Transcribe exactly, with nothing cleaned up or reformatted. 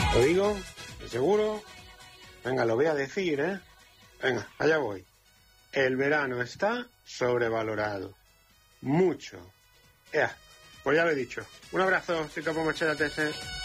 ¿Lo digo? ¿De seguro? Venga, lo voy a decir, ¿eh? Venga, allá voy. El verano está sobrevalorado. Mucho. Ya, pues ya lo he dicho. Un abrazo, soy Capo Machete.